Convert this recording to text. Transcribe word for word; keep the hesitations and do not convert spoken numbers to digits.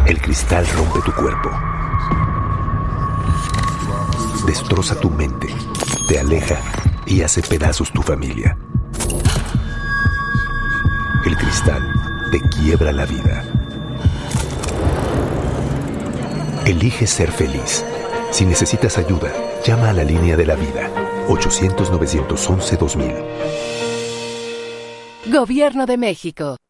El cristal rompe tu cuerpo, destroza tu mente, te aleja y hace pedazos tu familia. El cristal te quiebra la vida. Elige ser feliz. Si necesitas ayuda, llama a la línea de la vida, ochocientos, novecientos once, dos mil. Gobierno de México.